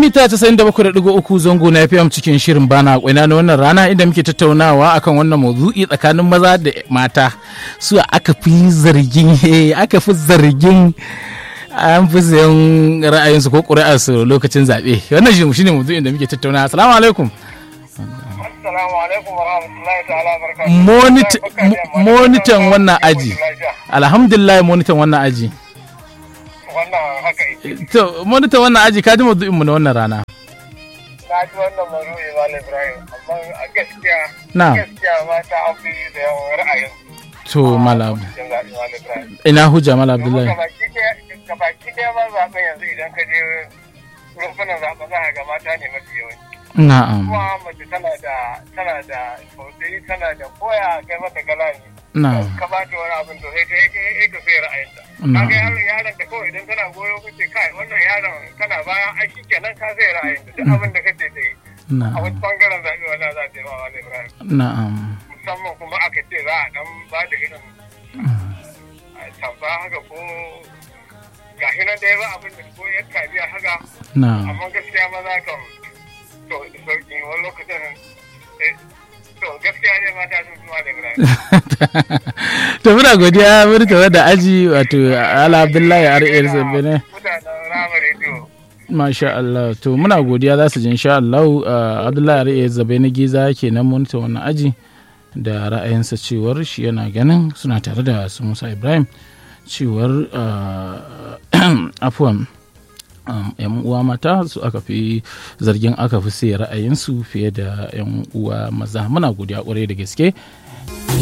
mita 97.3 zango na FM cikin shirin bana kwaina na wannan rana inda muke tattaunawa akan wannan mawdu'i tsakanin maza da mata su aka fi zargin an fi sayan ra'ayinsu ko ƙuri'arsu lokacin zaɓe. Wannan shi ne mawdu'in da muke tattaunawa. Assalamu alaikum. Assalamu alaikum wa rahmatullahi ta'ala barakatuhu. Monitan wannan aji. Alhamdulillah monitan wannan aji. Wannan haka yake. To monitan wannan aji ka ji mawdu'in mu na wannan rana. Na ji wannan mawdu'i Malam Ibrahim amma a gaskiya mata an fi da yawan ra'ayin. To Malam. Ina hujja Malam Abdullahi. Gabaki ɗaya ma zaɓen yanzu idan ka je rumfunan zaɓen za ka ga mata ne mafi yawanci. Na'am. Kuma mace tana da tausayi tana da koya kai mata galani. Na'am. Ka ba ta wani abin to sai ka sai ra'ayinta. Kaga yaron da kawai idan kana goyo kace kai wannan yaron kana bayan ai shikenan ka sai ra'ayinta duk abin da kace ta yi. A wani bangaren zaɓe wala za ta yi ma wani Ibrahim. Na'am. Musamman kuma aka ce za a dan ba da irin tamba haka ko gashi nan da ya ba abin da ko ya kabiya haka. Na'am. Amma gaskiya maza kan to da sauki wani lokacin to gaskiya ne mata sun zuwa da Ibrahim. To muna godiya murtawa da aji wato Ala Abdullahi R.A. Zabbene. Mutanen Rama Radio. Masha Allah. To muna godiya za su ji insha Allah Abdullahi R.A. Zabbene Giza kenan monitor wannan aji da ra'ayinsa cewar shi yana ganin suna tare da su Musa Ibrahim cewar afuwan yan uwa mata su aka fi zargin aka fi sai ra'ayinsu fiye da yan uwa maza. Muna godiya kwarai da gaske.